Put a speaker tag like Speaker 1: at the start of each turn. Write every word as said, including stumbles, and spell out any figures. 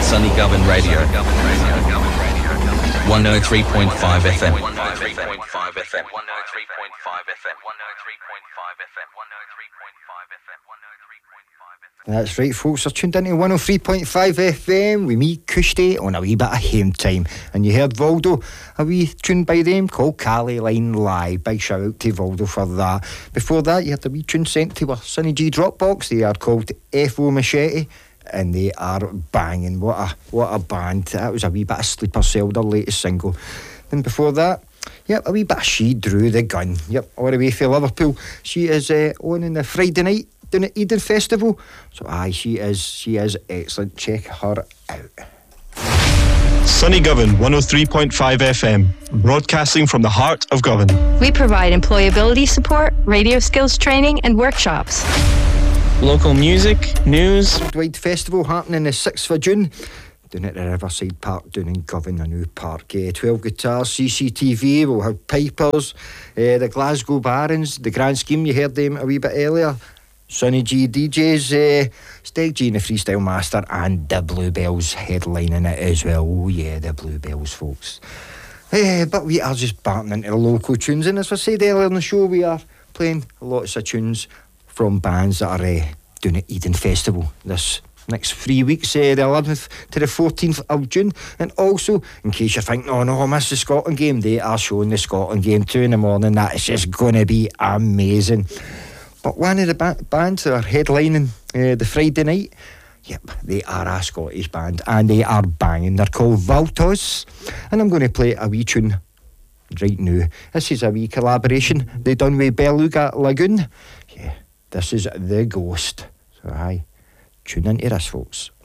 Speaker 1: Sunny Govan Radio. one oh three point five F M.
Speaker 2: That's right, folks, are tuned into one oh three point five F M with me, Kushti, on a wee bit of Hame Time. And you heard Valdo, a wee tune by them called Cali Line Live. Big shout out to Valdo for that. Before that, you had a wee tune sent to our Sunny G Dropbox. They are called F O Machete, and they are banging. What a what a band. That was a wee bit of Sleeper Cell, their latest single. Then before that, yep, a wee bit of She Drew the Gun. Yep, all the way for Liverpool. She is uh, on in the Friday night down at Eden Festival. So aye, she is she is excellent. Check her out.
Speaker 3: Sunny Govan, one oh three point five F M, broadcasting from the heart of Govan.
Speaker 4: We provide employability support, radio skills training and workshops.
Speaker 5: Local music, news.
Speaker 2: Worldwide Festival happening the sixth of June. Down at the Riverside Park down in Govan, a new park. Uh, twelve guitars, C C T V, we'll have pipers, uh, the Glasgow Barons, the Grand Scheme, you heard them a wee bit earlier. Sonny G D Js, uh, Steg G and the Freestyle Master, and the Bluebells headlining it as well. Oh yeah, the Bluebells, folks. Uh, but we are just batting into the local tunes, and as I said earlier in the show, we are playing lots of tunes from bands that are uh, doing at Eden Festival this next three weeks, uh, the eleventh to the fourteenth of June. And also, in case you're thinking, oh no, I missed the Scotland game, they are showing the Scotland game two in the morning. That is just going to be amazing. But one of the ba- bands that are headlining uh, the Friday night, yep, they are a Scottish band, and they are banging. They're called Valtos, and I'm going to play a wee tune right now. This is a wee collaboration they done with Beluga Lagoon. Yeah, this is The Ghost. So aye, tune into this, folks.